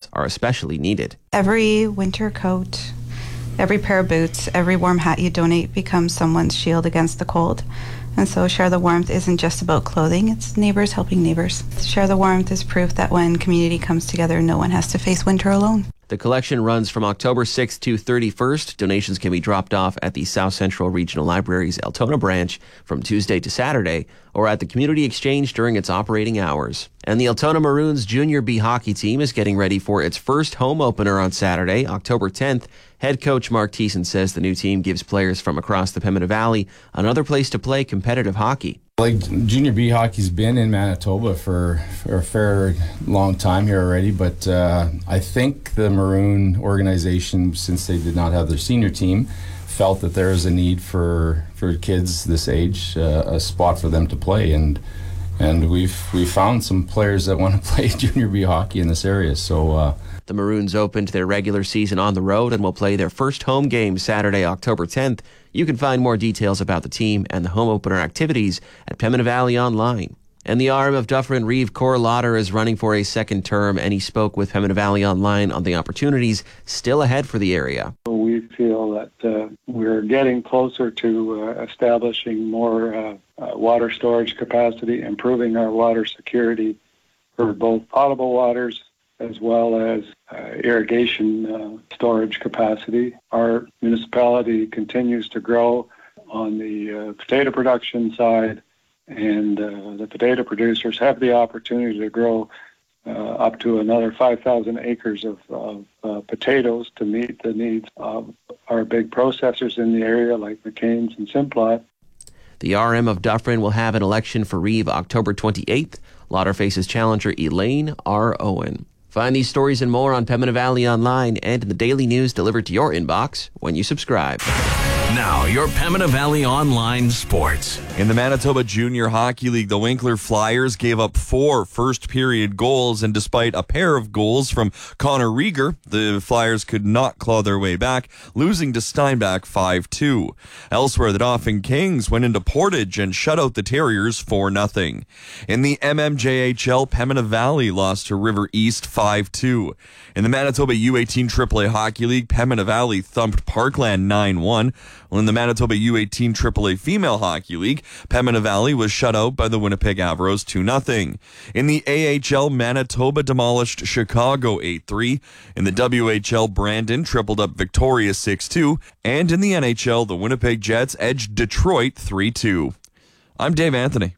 are especially needed. Every winter coat, every pair of boots, every warm hat you donate becomes someone's shield against the cold. And so Share the Warmth isn't just about clothing, it's neighbors helping neighbors. Share the Warmth is proof that when community comes together, no one has to face winter alone. The collection runs from October 6th to 31st. Donations can be dropped off at the South Central Regional Library's Altona branch from Tuesday to Saturday, or at the Community Exchange during its operating hours. And the Altona Maroons Junior B hockey team is getting ready for its first home opener on Saturday, October 10th. Head coach Mark Thiessen says the new team gives players from across the Pembina Valley another place to play competitive hockey. Junior B hockey's been in Manitoba for a fair long time here already, but I think the Maroon organization, since they did not have their senior team, felt that there is a need for kids this age, a spot for them to play, and we've found some players that want to play Junior B hockey in this area. So the Maroons opened their regular season on the road and will play their first home game Saturday, October 10th. You can find more details about the team and the home opener activities at Pembina Valley Online. And the RM of Dufferin, Reeve Corr-Lauder, is running for a second term, and he spoke with Pembina Valley Online on the opportunities still ahead for the area. We feel that we're getting closer to establishing more water storage capacity, improving our water security for both potable waters as well as irrigation storage capacity. Our municipality continues to grow on the potato production side, and the potato producers have the opportunity to grow up to another 5,000 acres of potatoes to meet the needs of our big processors in the area like McCain's and Simplot. The RM of Dufferin will have an election for Reeve October 28th. Lauder faces challenger Elaine R. Owen. Find these stories and more on Pembina Valley Online and in the daily news delivered to your inbox when you subscribe. Now, your Pembina Valley Online sports. In the Manitoba Junior Hockey League, the Winkler Flyers gave up 4 first-period goals, and despite a pair of goals from Connor Rieger, the Flyers could not claw their way back, losing to Steinbach 5-2. Elsewhere, the Dauphin Kings went into Portage and shut out the Terriers 4-0. In the MMJHL, Pembina Valley lost to River East 5-2. In the Manitoba U18 AAA Hockey League, Pembina Valley thumped Parkland 9-1. Well, in the Manitoba U18 AAA Female Hockey League, Pembina Valley was shut out by the Winnipeg Averos 2-0. In the AHL, Manitoba demolished Chicago 8-3. In the WHL, Brandon tripled up Victoria 6-2. And in the NHL, the Winnipeg Jets edged Detroit 3-2. I'm Dave Anthony.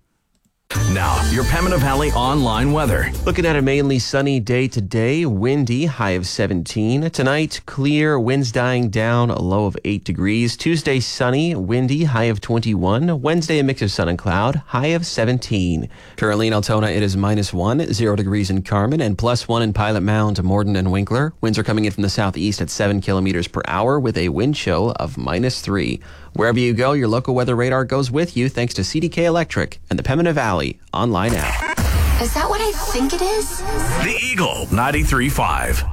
Now, your Pembina Valley Online weather. Looking at a mainly sunny day today, windy, high of 17. Tonight, clear, winds dying down, a low of 8 degrees. Tuesday, sunny, windy, high of 21. Wednesday, a mix of sun and cloud, high of 17. Currently in Altona, it is -1, 0 degrees in Carmen, and +1 in Pilot Mound, Morden, and Winkler. Winds are coming in from the southeast at 7 kilometers per hour with a wind chill of -3. Wherever you go, your local weather radar goes with you thanks to CDK Electric and the Pembina Valley Online app. Is that what I think it is? The Eagle 93.5.